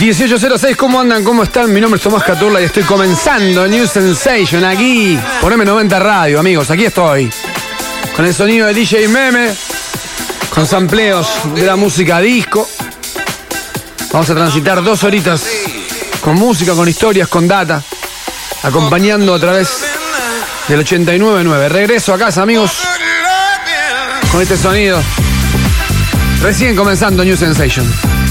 1806, ¿cómo andan? ¿Cómo están? Mi nombre es Tomás Caturla y estoy comenzando New Sensation aquí por M90 Radio, amigos. Aquí estoy con el sonido de DJ Meme, con sampleos de la música disco. Vamos a transitar 2 horitas con música, con historias, con data, acompañando a través del 89.9. Regreso a casa, amigos, con este sonido. Recién comenzando New Sensation.